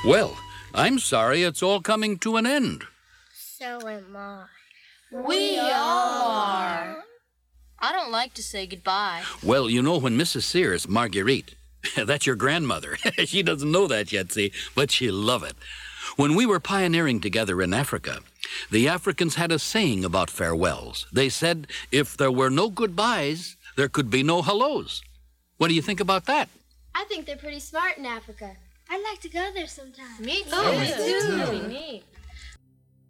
Well, I'm sorry it's all coming to an end. So am I. We all are. I don't like to say goodbye. Well, you know, when Mrs. Sears, Marguerite, that's your grandmother. She doesn't know that yet, see, but she'll love it. When we were pioneering together in Africa, the Africans had a saying about farewells. They said, if there were no goodbyes, there could be no hellos. What do you think about that? I think they're pretty smart in Africa. I'd like to go there sometime. Me too. Oh, me too. Really neat.